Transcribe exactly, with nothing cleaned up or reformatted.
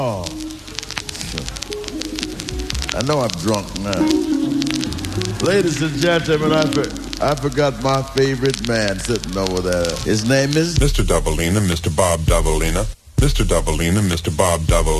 Oh, I know I'm drunk now. Ladies and gentlemen, I, for, I forgot my favorite man sitting over there. His name is Mister Doubleina, Mister Bob Doubleina. Mister Doubleina, Mister Bob Doubleina.